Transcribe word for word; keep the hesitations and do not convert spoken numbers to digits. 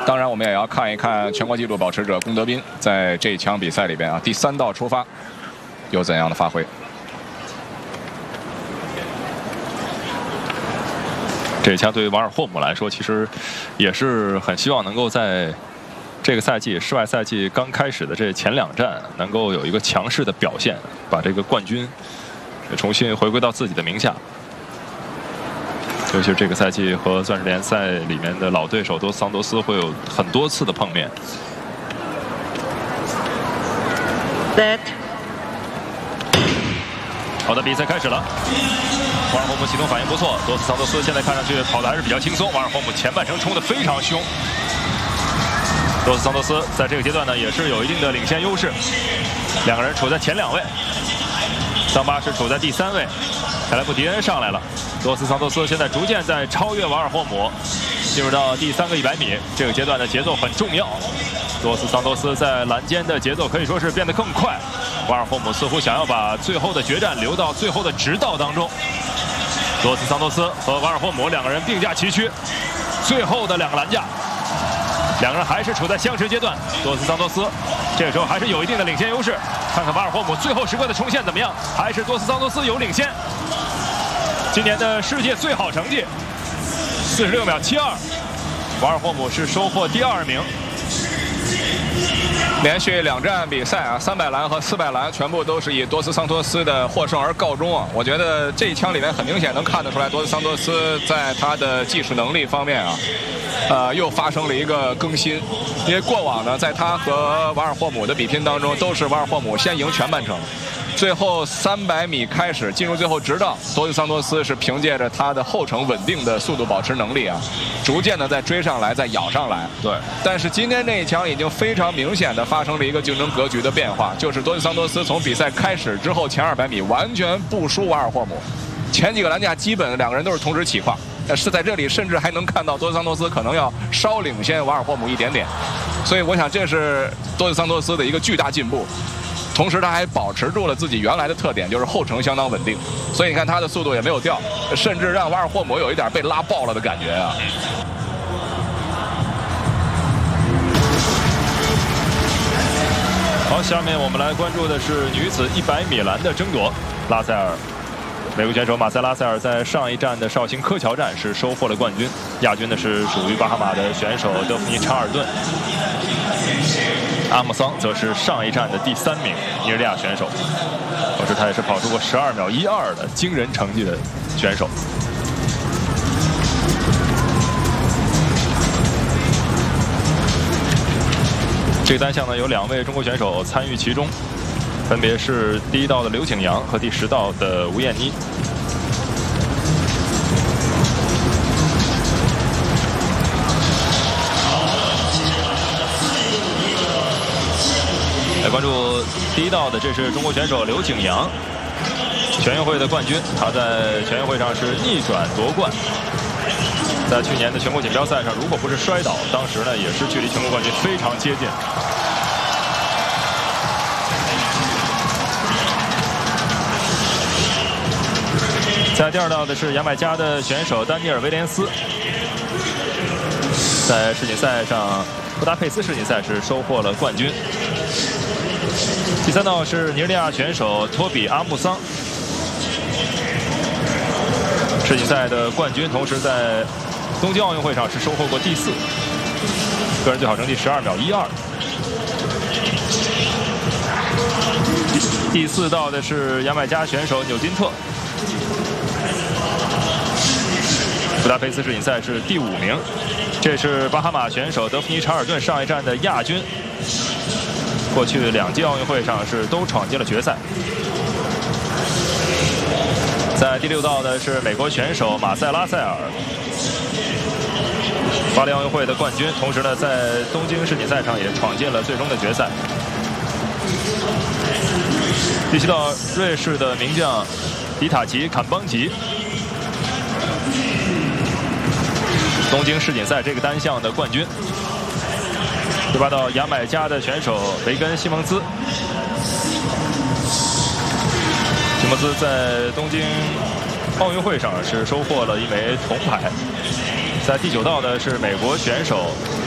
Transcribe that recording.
当然，我们也要看一看全国纪录保持者龚德斌在这场比赛里边啊，第三道出发有怎样的发挥。 这一枪对于瓦尔霍姆来说，其实也是很希望能够在这个赛季室外赛季刚开始的这前两站，能够有一个强势的表现，把这个冠军重新回归到自己的名下。 尤其是这个赛季和钻石联赛里面的老对手多斯桑托斯会有很多次的碰面。好的，比赛开始了。瓦尔霍姆启动反应不错，多斯桑托斯现在看上去跑的还是比较轻松。瓦尔霍姆前半程冲得非常凶。多斯桑托斯在这个阶段呢也是有一定的领先优势，两个人处在前两位，桑巴是处在第三位，凯莱布迪恩上来了。 多斯桑托斯现在逐渐在超越瓦尔霍姆，进入到第三个一百米这个阶段的节奏很重要。多斯桑托斯在栏间的节奏可以说是变得更快，瓦尔霍姆似乎想要把最后的决战留到最后的直道当中。多斯桑托斯和瓦尔霍姆两个人并驾齐驱，最后的两个栏架，两个人还是处在相持阶段。多斯桑托斯这个时候还是有一定的领先优势，看看瓦尔霍姆最后时刻的冲线怎么样，还是多斯桑托斯有领先。 今年的世界最好成绩，四十六秒七二，瓦尔霍姆是收获第二名。 连续两站比赛啊，三百栏和四百栏全部都是以多斯桑托斯的获胜而告终啊！我觉得这一枪里面很明显能看得出来，多斯桑托斯在他的技术能力方面啊，呃，又发生了一个更新。因为过往呢，在他和瓦尔霍姆的比拼当中，都是瓦尔霍姆先赢全半程。 最后三百米开始进入最后直道，多斯桑托斯是凭借着他的后程稳定的速度保持能力啊，逐渐的再追上来，再咬上来。 对。 但是今天这一枪已经非常明显的发生了一个竞争格局的变化，就是多斯桑托斯从比赛开始之后前二百米完全不输瓦尔霍姆，前几个栏架基本两个人都是同时起跨，但是在这里甚至还能看到多斯桑托斯可能要稍领先瓦尔霍姆一点点，所以我想这是多斯桑托斯的一个巨大进步。 同时，他还保持住了自己原来的特点，就是后程相当稳定。所以你看他的速度也没有掉，甚至让瓦尔霍姆有一点被拉爆了的感觉啊。 好，下面我们来关注的是女子一百米栏的争夺。拉塞尔，美国选手马塞拉塞尔在上一站的绍兴科桥站是收获了冠军，亚军呢是属于巴哈马的选手德芙妮查尔顿。 阿姆桑则是上一站的第三名尼日利亚选手，同时他也是跑出过十二秒一二的惊人成绩的选手。这个单项呢有两位中国选手参与其中，分别是第一道的刘景阳和第十道的吴艳妮。 来关注第一道的，这是中国选手刘景阳，全运会的冠军。他在全运会上是逆转夺冠。在去年的全国锦标赛上，如果不是摔倒，当时呢也是距离全国冠军非常接近。在第二道的是牙买加的选手丹尼尔·威廉斯，在世锦赛上，布达佩斯世锦赛是收获了冠军。 第三道是尼日利亚选手托比阿穆桑，世锦赛的冠军，同时在东京奥运会上是收获过第四，个人最好成绩十二秒一二。第四道的是牙买加选手纽金特，布达佩斯世锦赛是第五名。这是巴哈马选手德芙妮查尔顿上一站的亚军。 过去两届奥运会上是都闯进了决赛。在第六道的是美国选手马塞拉塞尔，巴黎奥运会的冠军，同时呢在东京世锦赛上也闯进了最终的决赛。第七道瑞士的名将迪塔吉坎邦吉，东京世锦赛这个单项的冠军。 第八道，牙买加的选手维根·西蒙兹。西蒙兹在东京奥运会上是收获了一枚铜牌。在第九道的是美国选手